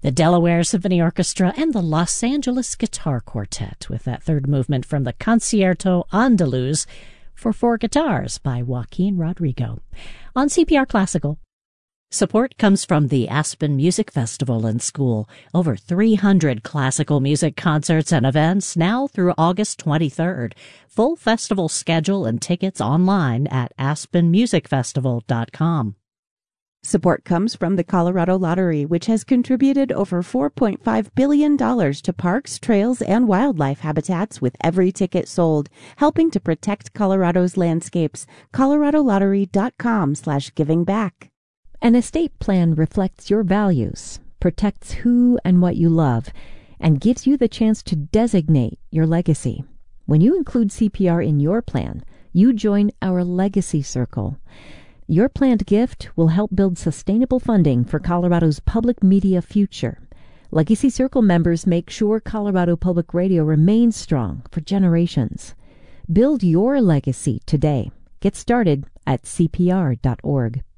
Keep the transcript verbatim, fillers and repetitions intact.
the Delaware Symphony Orchestra, and the Los Angeles Guitar Quartet, with that third movement from the Concierto Andaluz for four guitars by Joaquin Rodrigo. On C P R Classical, support comes from the Aspen Music Festival and School. Over three hundred classical music concerts and events now through August twenty-third. Full festival schedule and tickets online at aspen music festival dot com. Support comes from the Colorado Lottery, which has contributed over four point five billion dollars to parks, trails, and wildlife habitats with every ticket sold, helping to protect Colorado's landscapes. colorado lottery dot com slash giving back. An estate plan reflects your values, protects who and what you love, and gives you the chance to designate your legacy. When you include C P R in your plan, you join our Legacy Circle. Your planned gift will help build sustainable funding for Colorado's public media future. Legacy Circle members make sure Colorado Public Radio remains strong for generations. Build your legacy today. Get started at C P R dot org.